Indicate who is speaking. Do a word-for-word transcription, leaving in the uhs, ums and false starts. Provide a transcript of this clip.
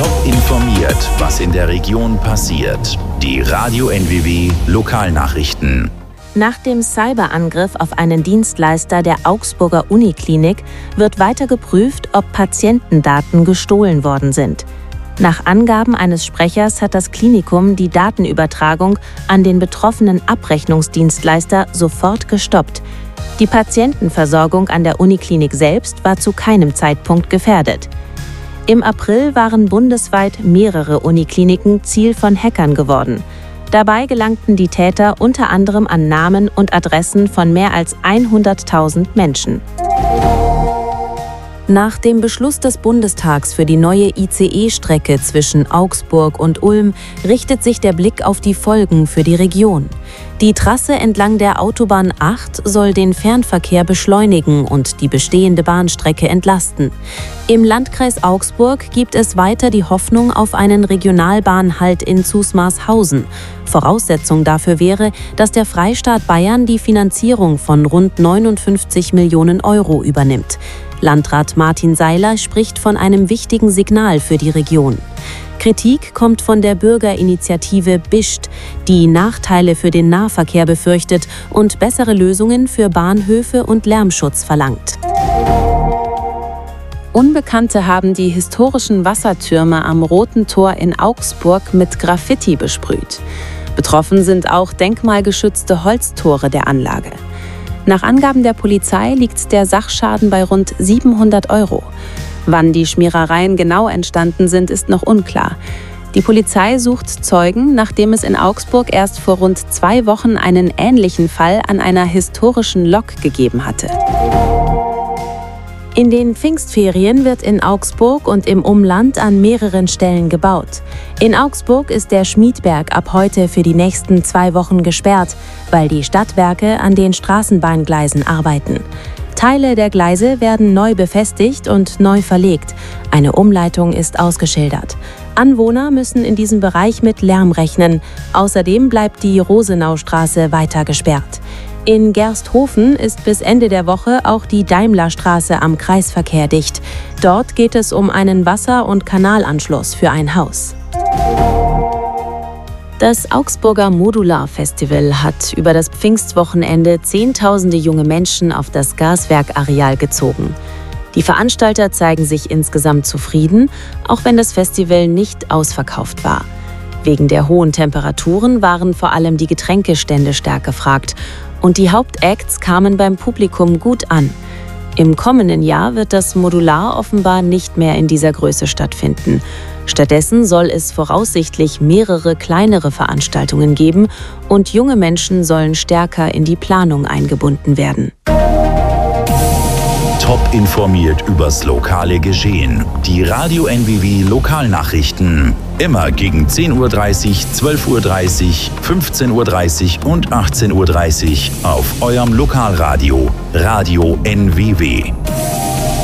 Speaker 1: Top informiert, was in der Region passiert. Die Radio N W W Lokalnachrichten.
Speaker 2: Nach dem Cyberangriff auf einen Dienstleister der Augsburger Uniklinik wird weiter geprüft, ob Patientendaten gestohlen worden sind. Nach Angaben eines Sprechers hat das Klinikum die Datenübertragung an den betroffenen Abrechnungsdienstleister sofort gestoppt. Die Patientenversorgung an der Uniklinik selbst war zu keinem Zeitpunkt gefährdet. Im April waren bundesweit mehrere Unikliniken Ziel von Hackern geworden. Dabei gelangten die Täter unter anderem an Namen und Adressen von mehr als hunderttausend Menschen. Nach dem Beschluss des Bundestags für die neue I C E-Strecke zwischen Augsburg und Ulm richtet sich der Blick auf die Folgen für die Region. Die Trasse entlang der Autobahn acht soll den Fernverkehr beschleunigen und die bestehende Bahnstrecke entlasten. Im Landkreis Augsburg gibt es weiter die Hoffnung auf einen Regionalbahnhalt in Zusmarshausen. Voraussetzung dafür wäre, dass der Freistaat Bayern die Finanzierung von rund neunundfünfzig Millionen Euro übernimmt. Landrat Martin Seiler spricht von einem wichtigen Signal für die Region. Kritik kommt von der Bürgerinitiative Bischt, die Nachteile für den Nahverkehr befürchtet und bessere Lösungen für Bahnhöfe und Lärmschutz verlangt. Unbekannte haben die historischen Wassertürme am Roten Tor in Augsburg mit Graffiti besprüht. Betroffen sind auch denkmalgeschützte Holztore der Anlage. Nach Angaben der Polizei liegt der Sachschaden bei rund siebenhundert Euro. Wann die Schmierereien genau entstanden sind, ist noch unklar. Die Polizei sucht Zeugen, nachdem es in Augsburg erst vor rund zwei Wochen einen ähnlichen Fall an einer historischen Lok gegeben hatte. In den Pfingstferien wird in Augsburg und im Umland an mehreren Stellen gebaut. In Augsburg ist der Schmiedberg ab heute für die nächsten zwei Wochen gesperrt, weil die Stadtwerke an den Straßenbahngleisen arbeiten. Teile der Gleise werden neu befestigt und neu verlegt. Eine Umleitung ist ausgeschildert. Anwohner müssen in diesem Bereich mit Lärm rechnen. Außerdem bleibt die Rosenaustraße weiter gesperrt. In Gersthofen ist bis Ende der Woche auch die Daimlerstraße am Kreisverkehr dicht. Dort geht es um einen Wasser- und Kanalanschluss für ein Haus. Das Augsburger Modular-Festival hat über das Pfingstwochenende Zehntausende junge Menschen auf das Gaswerkareal gezogen. Die Veranstalter zeigen sich insgesamt zufrieden, auch wenn das Festival nicht ausverkauft war. Wegen der hohen Temperaturen waren vor allem die Getränkestände stark gefragt und die Hauptacts kamen beim Publikum gut an. Im kommenden Jahr wird das Modular offenbar nicht mehr in dieser Größe stattfinden. Stattdessen soll es voraussichtlich mehrere kleinere Veranstaltungen geben und junge Menschen sollen stärker in die Planung eingebunden werden.
Speaker 1: Top informiert übers lokale Geschehen. Die Radio N W W Lokalnachrichten. Immer gegen zehn Uhr dreißig, zwölf Uhr dreißig, fünfzehn Uhr dreißig und achtzehn Uhr dreißig auf eurem Lokalradio Radio N W W.